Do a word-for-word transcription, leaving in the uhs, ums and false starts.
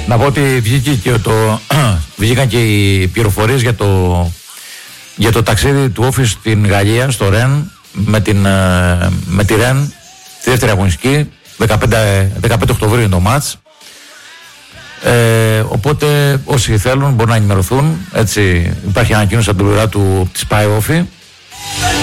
Να πω ότι βγήκε και το, βγήκαν και οι πληροφορίες για το, για το ταξίδι του Όφη στην Γαλλία, στο Ρεν, με, την, με τη Ρεν, τη δεύτερη αγωνιστική, δεκαπέντε, δεκαπέντε Οκτωβρίου είναι το μάτς. Ε, οπότε όσοι θέλουν μπορούν να ενημερωθούν. Έτσι, υπάρχει ανακοίνωση από την πλευρά του της ΠΑΕ Όφη.